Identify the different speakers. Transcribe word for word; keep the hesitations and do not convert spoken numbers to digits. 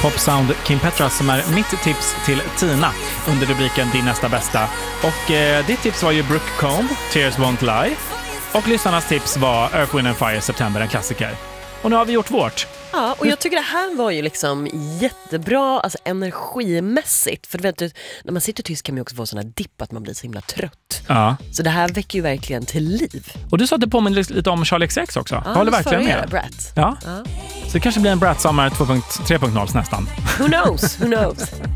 Speaker 1: Pop Sound Kim Petras som är mitt tips till Tina under rubriken Din nästa bästa. Och eh, ditt tips var ju Brooke Combe, Tears Won't Lie. Och lyssnarnas tips var Earth, Wind and Fire, September, en klassiker. Och nu har vi gjort vårt.
Speaker 2: Ja, och jag tycker det här var ju liksom jättebra, alltså energimässigt. För vet du, när man sitter tyst kan man ju också få såna dipp att man blir så himla trött.
Speaker 1: Ja.
Speaker 2: Så det här väcker ju verkligen till liv.
Speaker 1: Och du sa att det påminner lite om Charlie X C X också.
Speaker 2: Ja,
Speaker 1: jag håller verkligen med.
Speaker 2: Brat.
Speaker 1: Ja.
Speaker 2: Ja.
Speaker 1: Så det kanske blir en Brat Summer två punkt tre punkt noll nästan.
Speaker 2: Who knows? Who knows?